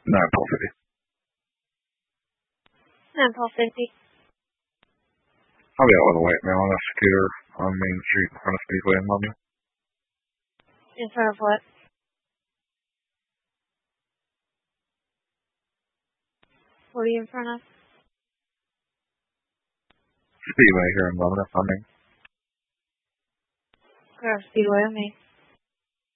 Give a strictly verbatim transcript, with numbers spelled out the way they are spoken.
nine twelve fifty. nine twelve fifty. I'll be out with a white male on a scooter on Main Street in front of Speedway in London. In front of what? What are you in front of? Speedway here in London, I mean. Grab Speedway with me.